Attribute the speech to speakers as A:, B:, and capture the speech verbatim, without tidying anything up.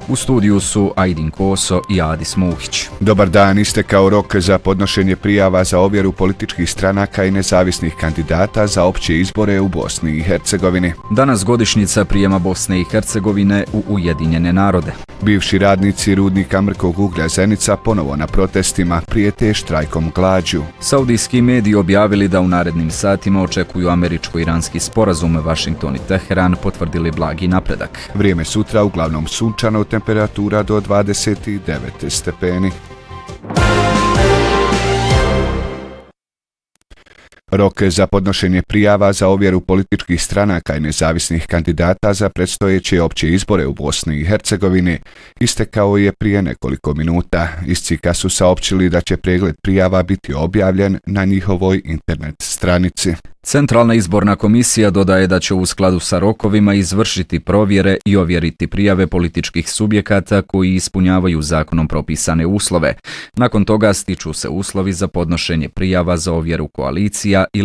A: U studiju su Ajdin Koso i Adis Muhić.
B: Dobar dan, istekao rok za podnošenje prijava za ovjeru političkih stranaka i nezavisnih kandidata za opće izbore u Bosni i Hercegovini.
A: Danas godišnjica prijema Bosne i Hercegovine u Ujedinjene narode.
B: Bivši radnici rudnika mrkog uglja Zenica ponovo na protestima prijete štrajkom glađu.
A: Saudijski mediji objavili da u narednim satima očekuju američko-iranski sporazum. Washington i Teheran potvrdili blagi napredak.
B: Vrijeme sutra uglavnom sunčano, temperatura do dvadeset devet stepeni. Rok za podnošenje prijava za ovjeru političkih stranaka i nezavisnih kandidata za predstojeće opće izbore u Bosni i Hercegovini istekao je prije nekoliko minuta. Iz C I K-a su saopćili da će pregled prijava biti objavljen na njihovoj internet stranici.
A: Centralna izborna komisija dodaje da će u skladu sa rokovima izvršiti provjere i ovjeriti prijave političkih subjekata koji ispunjavaju zakonom propisane uslove. Nakon toga stiču se uslovi za podnošenje prijava za ovjeru koalicija ili